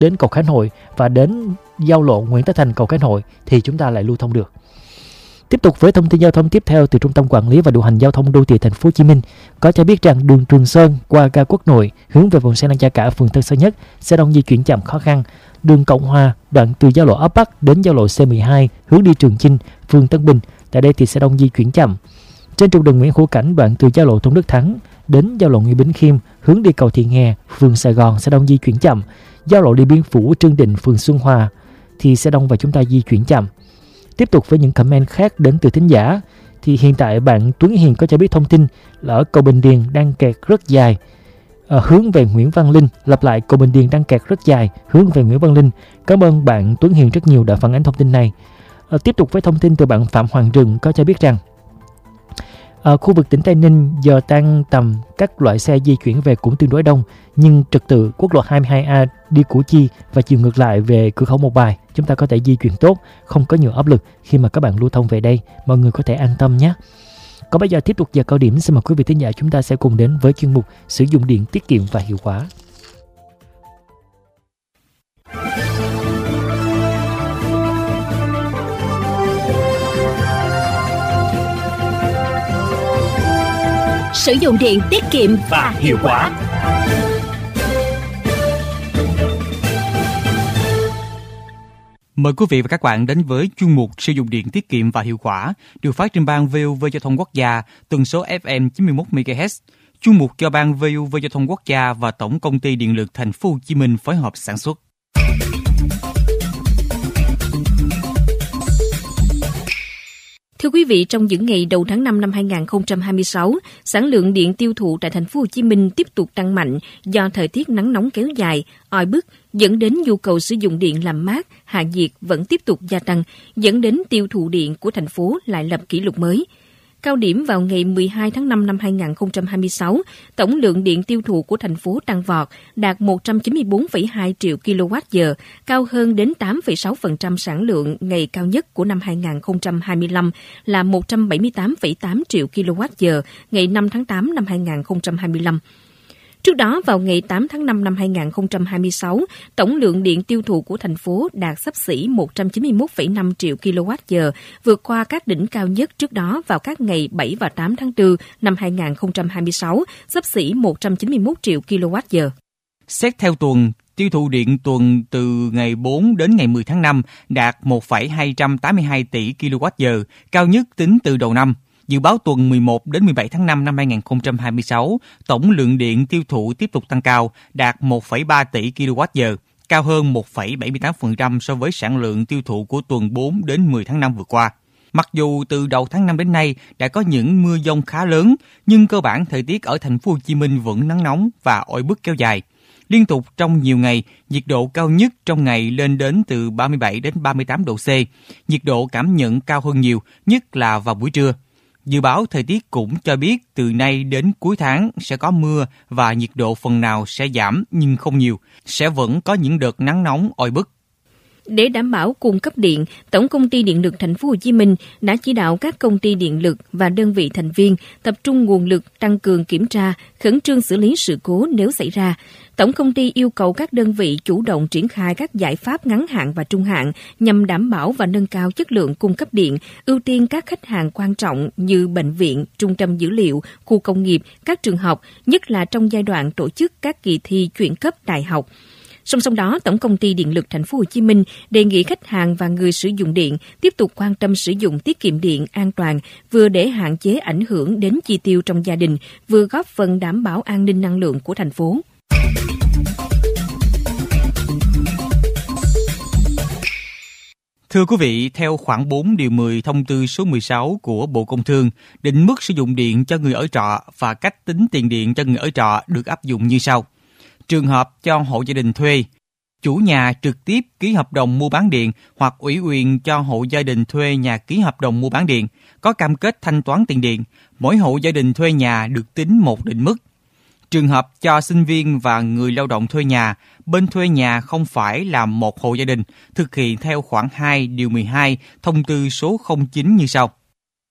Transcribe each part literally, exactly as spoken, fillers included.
đến cầu Khánh Hội và đến giao lộ Nguyễn Tất Thành cầu Khánh Hội thì chúng ta lại lưu thông được. Tiếp tục với thông tin giao thông tiếp theo từ Trung tâm Quản lý và Điều hành Giao thông Đô thị Thành phố Hồ Chí Minh có cho biết rằng đường Trường Sơn qua ga Quốc Nội hướng về vùng xe Lăng Gia Cả, phường Tân Sơn Nhất xe đông di chuyển chậm khó khăn. Đường Cộng Hòa đoạn từ giao lộ Ấp Bắc đến giao lộ C mười hai hướng đi Trường Chinh, phường Tân Bình, tại đây thì xe đông di chuyển chậm. Trên trục đường Nguyễn Hữu Cảnh đoạn từ giao lộ Tôn Đức Thắng đến giao lộ Nguyễn Bính Khiêm hướng đi cầu Thị Nghè, phường Sài Gòn xe đông di chuyển chậm. Giao lộ Điện Biên Phủ, Trương Định, phường Xuân Hòa thì xe đông và chúng ta di chuyển chậm. Tiếp tục với những comment khác đến từ thính giả thì hiện tại bạn Tuấn Hiền có cho biết thông tin là ở cầu Bình Điền đang kẹt rất dài à, hướng về Nguyễn Văn Linh. Lặp lại, cầu Bình Điền đang kẹt rất dài hướng về Nguyễn Văn Linh. Cảm ơn bạn Tuấn Hiền rất nhiều đã phản ánh thông tin này. À, tiếp tục với thông tin từ bạn Phạm Hoàng Rừng có cho biết rằng ở khu vực tỉnh Tây Ninh giờ tăng tầm các loại xe di chuyển về cũng tương đối đông, nhưng trật tự quốc lộ hai mươi hai A đi Củ Chi và chiều ngược lại về cửa khẩu Một Bài chúng ta có thể di chuyển tốt, không có nhiều áp lực khi mà các bạn lưu thông về đây, mọi người có thể an tâm nhé. Còn bây giờ tiếp tục giờ cao điểm, xin mời quý vị thính giả chúng ta sẽ cùng đến với chuyên mục sử dụng điện tiết kiệm và hiệu quả. Sử dụng điện tiết kiệm và hiệu quả. Mời quý vị và các bạn đến với chuyên mục sử dụng điện tiết kiệm và hiệu quả được phát trên ban vê o vê Giao thông Quốc gia tần số ép em chín mươi mốt mê ga héc. Chuyên mục do ban vê o vê Giao thông Quốc gia và Tổng công ty Điện lực Thành phố Hồ Chí Minh phối hợp sản xuất. Thưa quý vị, trong những ngày đầu tháng năm năm hai không hai sáu, sản lượng điện tiêu thụ tại Thành phố Hồ Chí Minh tiếp tục tăng mạnh do thời tiết nắng nóng kéo dài, oi bức, dẫn đến nhu cầu sử dụng điện làm mát, hạ nhiệt vẫn tiếp tục gia tăng, dẫn đến tiêu thụ điện của thành phố lại lập kỷ lục mới. Cao điểm vào ngày mười hai tháng năm năm hai không hai sáu, tổng lượng điện tiêu thụ của thành phố tăng vọt, đạt một trăm chín mươi tư phẩy hai triệu ki lô oát giờ, cao hơn đến tám phẩy sáu phần trăm sản lượng ngày cao nhất của năm hai không hai lăm là một trăm bảy mươi tám phẩy tám triệu ki lô oát giờ ngày năm tháng tám năm hai không hai lăm. Trước đó, vào ngày tám tháng năm năm hai không hai sáu, tổng lượng điện tiêu thụ của thành phố đạt xấp xỉ một trăm chín mươi mốt phẩy năm triệu ki lô oát giờ, vượt qua các đỉnh cao nhất trước đó vào các ngày bảy và tám tháng tư năm hai không hai sáu, xấp xỉ một trăm chín mươi mốt triệu ki lô oát giờ. Xét theo tuần, tiêu thụ điện tuần từ ngày bốn đến ngày mười tháng năm đạt một phẩy hai tám hai tỷ ki lô oát giờ, cao nhất tính từ đầu năm. Dự báo tuần mười một đến mười bảy tháng năm năm hai không hai sáu, tổng lượng điện tiêu thụ tiếp tục tăng cao, đạt một phẩy ba tỷ ki lô oát giờ, cao hơn một phẩy bảy mươi tám phần trăm so với sản lượng tiêu thụ của tuần bốn đến mười tháng năm vừa qua. Mặc dù từ đầu tháng năm đến nay đã có những mưa dông khá lớn, nhưng cơ bản thời tiết ở Thành phố Hồ Chí Minh vẫn nắng nóng và oi bức kéo dài. Liên tục trong nhiều ngày, nhiệt độ cao nhất trong ngày lên đến từ ba mươi bảy đến ba mươi tám độ C. Nhiệt độ cảm nhận cao hơn nhiều, nhất là vào buổi trưa. Dự báo thời tiết cũng cho biết từ nay đến cuối tháng sẽ có mưa và nhiệt độ phần nào sẽ giảm nhưng không nhiều, sẽ vẫn có những đợt nắng nóng oi bức. Để đảm bảo cung cấp điện, Tổng công ty Điện lực Thành phố Hồ Chí Minh đã chỉ đạo các công ty điện lực và đơn vị thành viên tập trung nguồn lực tăng cường kiểm tra, khẩn trương xử lý sự cố nếu xảy ra. Tổng công ty yêu cầu các đơn vị chủ động triển khai các giải pháp ngắn hạn và trung hạn nhằm đảm bảo và nâng cao chất lượng cung cấp điện, ưu tiên các khách hàng quan trọng như bệnh viện, trung tâm dữ liệu, khu công nghiệp, các trường học, nhất là trong giai đoạn tổ chức các kỳ thi chuyển cấp đại học. Song song đó, Tổng công ty Điện lực Thành phố Hồ Chí Minh đề nghị khách hàng và người sử dụng điện tiếp tục quan tâm sử dụng tiết kiệm điện an toàn, vừa để hạn chế ảnh hưởng đến chi tiêu trong gia đình, vừa góp phần đảm bảo an ninh năng lượng của thành phố. Thưa quý vị, theo khoản bốn điều mười thông tư số mười sáu của Bộ Công Thương, định mức sử dụng điện cho người ở trọ và cách tính tiền điện cho người ở trọ được áp dụng như sau. Trường hợp cho hộ gia đình thuê, chủ nhà trực tiếp ký hợp đồng mua bán điện hoặc ủy quyền cho hộ gia đình thuê nhà ký hợp đồng mua bán điện, có cam kết thanh toán tiền điện, mỗi hộ gia đình thuê nhà được tính một định mức. Trường hợp cho sinh viên và người lao động thuê nhà, bên thuê nhà không phải là một hộ gia đình, thực hiện theo khoản hai điều mười hai thông tư số không chín như sau.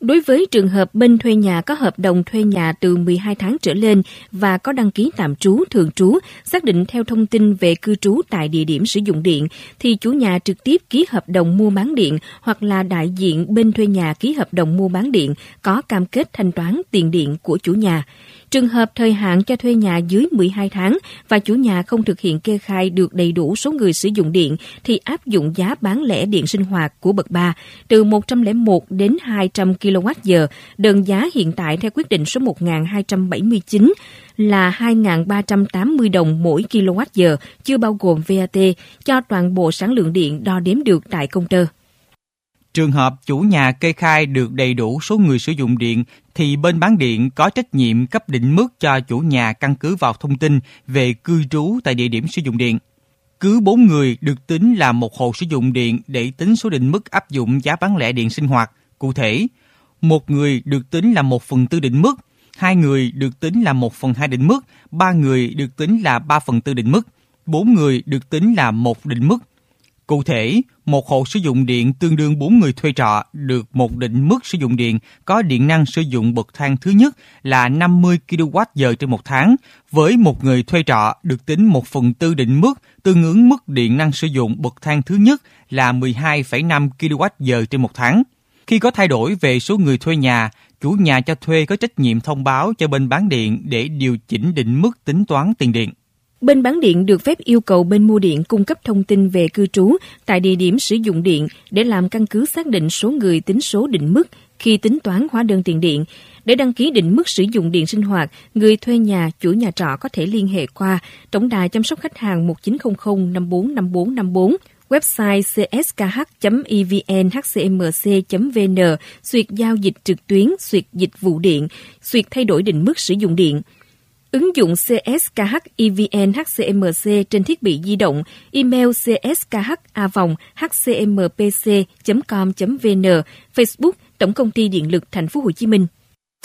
Đối với trường hợp bên thuê nhà có hợp đồng thuê nhà từ mười hai tháng trở lên và có đăng ký tạm trú, thường trú, xác định theo thông tin về cư trú tại địa điểm sử dụng điện, thì chủ nhà trực tiếp ký hợp đồng mua bán điện hoặc là đại diện bên thuê nhà ký hợp đồng mua bán điện có cam kết thanh toán tiền điện của chủ nhà. Trường hợp thời hạn cho thuê nhà dưới mười hai tháng và chủ nhà không thực hiện kê khai được đầy đủ số người sử dụng điện thì áp dụng giá bán lẻ điện sinh hoạt của bậc ba từ một trăm lẻ một đến hai trăm ki lô oát giờ. Đơn giá hiện tại theo quyết định số một nghìn hai trăm bảy mươi chín là hai nghìn ba trăm tám mươi đồng mỗi ki lô oát giờ, chưa bao gồm vê a tê, cho toàn bộ sản lượng điện đo đếm được tại công tơ. Trường hợp chủ nhà kê khai được đầy đủ số người sử dụng điện thì bên bán điện có trách nhiệm cấp định mức cho chủ nhà căn cứ vào thông tin về cư trú tại địa điểm sử dụng điện. Cứ bốn người được tính là một hộ sử dụng điện để tính số định mức áp dụng giá bán lẻ điện sinh hoạt. Cụ thể, một người được tính là một phần tư định mức, hai người được tính là một phần hai định mức, ba người được tính là ba phần tư định mức, bốn người được tính là một định mức. Cụ thể, một hộ sử dụng điện tương đương bốn người thuê trọ được một định mức sử dụng điện có điện năng sử dụng bậc thang thứ nhất là năm mươi ki lô oát giờ trên một tháng, với một người thuê trọ được tính một phần tư định mức tương ứng mức điện năng sử dụng bậc thang thứ nhất là mười hai phẩy năm ki lô oát giờ trên một tháng. Khi có thay đổi về số người thuê nhà, chủ nhà cho thuê có trách nhiệm thông báo cho bên bán điện để điều chỉnh định mức tính toán tiền điện. Bên bán điện được phép yêu cầu bên mua điện cung cấp thông tin về cư trú tại địa điểm sử dụng điện để làm căn cứ xác định số người tính số định mức khi tính toán hóa đơn tiền điện. Để đăng ký định mức sử dụng điện sinh hoạt, người thuê nhà, chủ nhà trọ có thể liên hệ qua tổng đài chăm sóc khách hàng một chín không không năm bốn năm bốn năm bốn, website c s k h chấm e v n h c m c chấm v n, xuyệt giao dịch trực tuyến, xuyệt dịch vụ điện, xuyệt thay đổi định mức sử dụng điện. Ứng dụng xê ét ca hát e vê en hát xê em xê trên thiết bị di động, email c s k h a vòng h c m p c chấm com chấm v n, Facebook Tổng công ty Điện lực Thành phố Hồ Chí Minh.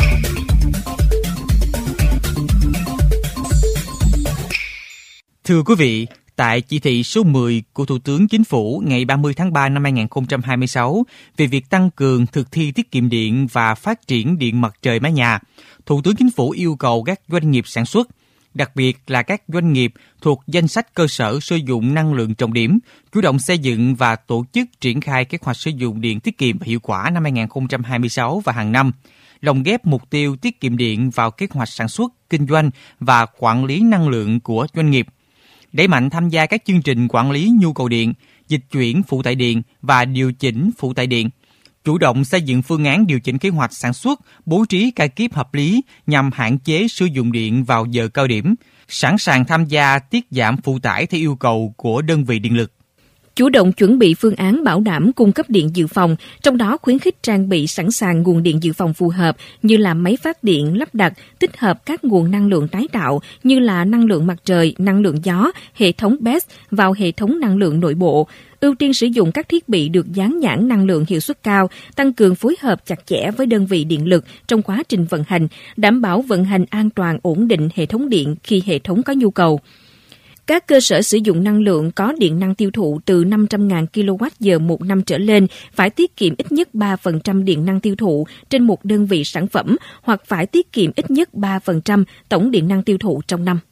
Thưa quý vị, tại chỉ thị số mười của Thủ tướng Chính phủ ngày ba mươi tháng ba năm hai nghìn không trăm hai mươi sáu về việc tăng cường thực thi tiết kiệm điện và phát triển điện mặt trời mái nhà, Thủ tướng Chính phủ yêu cầu các doanh nghiệp sản xuất, đặc biệt là các doanh nghiệp thuộc danh sách cơ sở sử dụng năng lượng trọng điểm, chủ động xây dựng và tổ chức triển khai kế hoạch sử dụng điện tiết kiệm và hiệu quả năm hai nghìn không trăm hai mươi sáu và hàng năm, lồng ghép mục tiêu tiết kiệm điện vào kế hoạch sản xuất, kinh doanh và quản lý năng lượng của doanh nghiệp. Đẩy mạnh tham gia các chương trình quản lý nhu cầu điện, dịch chuyển phụ tải điện và điều chỉnh phụ tải điện. Chủ động xây dựng phương án điều chỉnh kế hoạch sản xuất, bố trí ca kíp hợp lý nhằm hạn chế sử dụng điện vào giờ cao điểm, sẵn sàng tham gia tiết giảm phụ tải theo yêu cầu của đơn vị điện lực. Chủ động chuẩn bị phương án bảo đảm cung cấp điện dự phòng, trong đó khuyến khích trang bị sẵn sàng nguồn điện dự phòng phù hợp như là máy phát điện lắp đặt, tích hợp các nguồn năng lượng tái tạo như là năng lượng mặt trời, năng lượng gió, hệ thống bê e ét vào hệ thống năng lượng nội bộ. Ưu tiên sử dụng các thiết bị được dán nhãn năng lượng hiệu suất cao, tăng cường phối hợp chặt chẽ với đơn vị điện lực trong quá trình vận hành, đảm bảo vận hành an toàn ổn định hệ thống điện khi hệ thống có nhu cầu. Các cơ sở sử dụng năng lượng có điện năng tiêu thụ từ năm trăm nghìn ki lô oát giờ một năm trở lên phải tiết kiệm ít nhất ba phần trăm điện năng tiêu thụ trên một đơn vị sản phẩm hoặc phải tiết kiệm ít nhất ba phần trăm tổng điện năng tiêu thụ trong năm.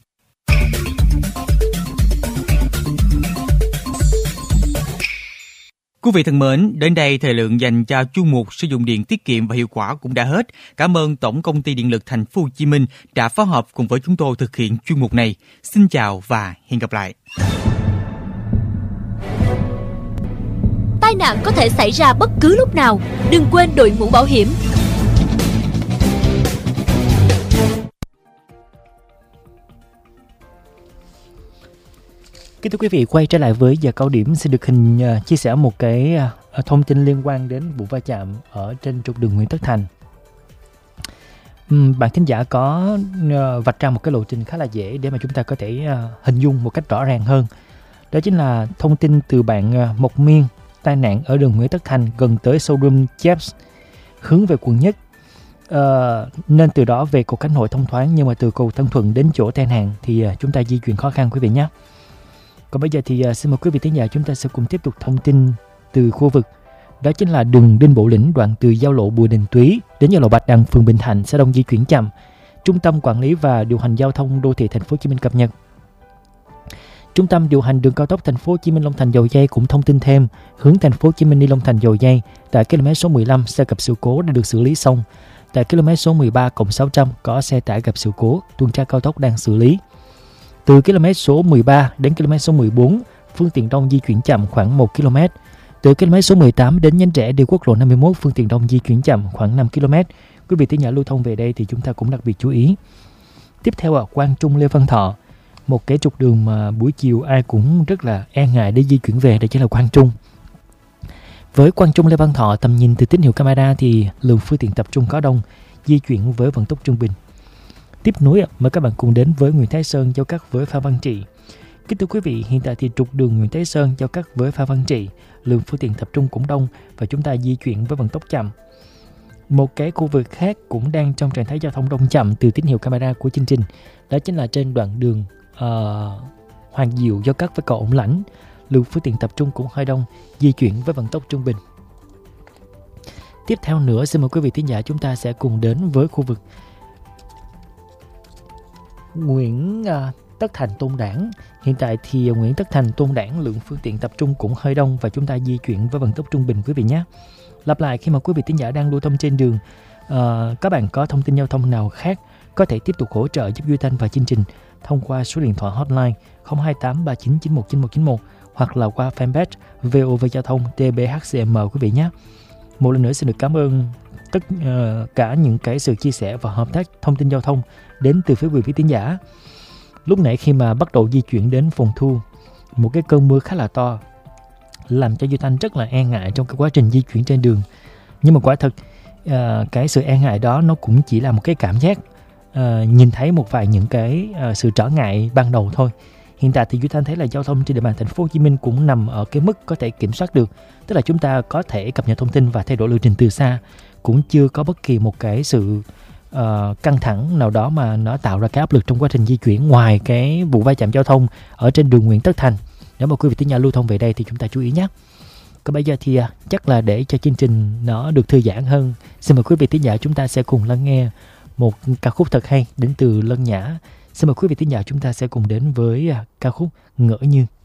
Quý vị thân mến, đến đây thời lượng dành cho chuyên mục sử dụng điện tiết kiệm và hiệu quả cũng đã hết. Cảm ơn Tổng công ty Điện lực Thành phố Hồ Chí Minh đã phối hợp cùng với chúng tôi thực hiện chuyên mục này. Xin chào và hẹn gặp lại. Tai nạn có thể xảy ra bất cứ lúc nào, đừng quên đội mũ bảo hiểm. Kính thưa quý vị, quay trở lại với giờ cao điểm, xin được hình uh, chia sẻ một cái uh, thông tin liên quan đến vụ va chạm ở trên trục đường Nguyễn Tất Thành. Um, bạn thính giả có uh, vạch ra một cái lộ trình khá là dễ để mà chúng ta có thể uh, hình dung một cách rõ ràng hơn. Đó chính là thông tin từ bạn uh, Mộc Miên, tai nạn ở đường Nguyễn Tất Thành gần tới showroom Jeps, hướng về quận Nhất. Uh, nên từ đó về cầu Khánh Hội thông thoáng, nhưng mà từ cầu Tân Thuận đến chỗ tai nạn thì uh, chúng ta di chuyển khó khăn quý vị nhé. Còn bây giờ thì uh, xin mời quý vị thính giả chúng ta sẽ cùng tiếp tục thông tin từ khu vực Đó chính là đường Đinh Bộ Lĩnh, đoạn từ giao lộ Bùi Đình Túy đến giao lộ Bạch Đằng, phường Bình Thạnh sẽ đông di chuyển chậm. Trung tâm Quản lý và Điều hành Giao thông Đô thị Thành phố Hồ Chí Minh cập nhật. Trung tâm điều hành đường cao tốc Thành phố Hồ Chí Minh Long Thành Dầu Giây cũng thông tin thêm, hướng Thành phố Hồ Chí Minh đi Long Thành Dầu Giây tại km số mười lăm xe gặp sự cố đã được xử lý xong. Tại km số mười ba cộng sáu trăm có xe tải gặp sự cố, tuần tra cao tốc đang xử lý. Từ km số mười ba đến km số mười bốn, phương tiện đông di chuyển chậm khoảng một ki lô mét. Từ km số mười tám đến nhánh rẽ đi quốc lộ năm mươi mốt, phương tiện đông di chuyển chậm khoảng năm ki lô mét. Quý vị thính giả lưu thông về đây thì chúng ta cũng đặc biệt chú ý. Tiếp theo là Quang Trung Lê Văn Thọ, một cái trục đường mà buổi chiều ai cũng rất là e ngại để di chuyển về, đó chính là Quang Trung. Với Quang Trung Lê Văn Thọ, tầm nhìn từ tín hiệu camera thì lượng phương tiện tập trung có đông, di chuyển với vận tốc trung bình. Tiếp nối, mời các bạn cùng đến với Nguyễn Thái Sơn giao cắt với Phan Văn Trị. Kính thưa quý vị, hiện tại thì trục đường Nguyễn Thái Sơn giao cắt với Phan Văn Trị, lượng phương tiện tập trung cũng đông và chúng ta di chuyển với vận tốc chậm. Một cái khu vực khác cũng đang trong trạng thái giao thông đông chậm từ tín hiệu camera của chương trình, đó chính là trên đoạn đường uh, Hoàng Diệu giao cắt với cầu Ổng Lãnh, lượng phương tiện tập trung cũng hơi đông, di chuyển với vận tốc trung bình. Tiếp theo nữa, xin mời quý vị thính giả chúng ta sẽ cùng đến với khu vực Nguyễn uh, Tất Thành Tôn Đản. Hiện tại thì Nguyễn Tất Thành Tôn Đản lượng phương tiện tập trung cũng hơi đông và chúng ta di chuyển với vận tốc trung bình quý vị nhé. Lặp lại, khi mà quý vị thính giả đang lưu thông trên đường, uh, các bạn có thông tin giao thông nào khác có thể tiếp tục hỗ trợ giúp Duy Thanh và chương trình thông qua số điện thoại hotline không hai tám ba chín chín một chín một chín một hoặc là qua fanpage vê o vê Giao thông tê bê hát xê em quý vị nhé. Một lần nữa xin được cảm ơn tất uh, cả những cái sự chia sẻ và hợp tác thông tin giao thông đến từ phía quý vị thính giả. Lúc nãy khi mà bắt đầu di chuyển đến phòng thu, một cái cơn mưa khá là to làm cho Duy Thanh rất là e ngại trong cái quá trình di chuyển trên đường. Nhưng mà quả thật uh, cái sự e ngại đó nó cũng chỉ là một cái cảm giác, uh, nhìn thấy một vài những cái uh, sự trở ngại ban đầu thôi. Hiện tại thì Duy Thanh thấy là giao thông trên địa bàn thành phố Hồ Chí Minh cũng nằm ở cái mức có thể kiểm soát được, tức là chúng ta có thể cập nhật thông tin và thay đổi lộ trình từ xa, cũng chưa có bất kỳ một cái sự uh, căng thẳng nào đó mà nó tạo ra cái áp lực trong quá trình di chuyển ngoài cái vụ va chạm giao thông ở trên đường Nguyễn Tất Thành. Nếu mà quý vị thính giả lưu thông về đây thì chúng ta chú ý nhé. Còn bây giờ thì uh, chắc là để cho chương trình nó được thư giãn hơn, xin mời quý vị thính giả chúng ta sẽ cùng lắng nghe một ca khúc thật hay đến từ Lân Nhã. Xin mời quý vị thính giả chúng ta sẽ cùng đến với uh, ca khúc Ngỡ Như.